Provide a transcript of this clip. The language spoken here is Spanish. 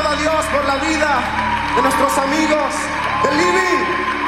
a Dios por la vida de nuestros amigos de Living.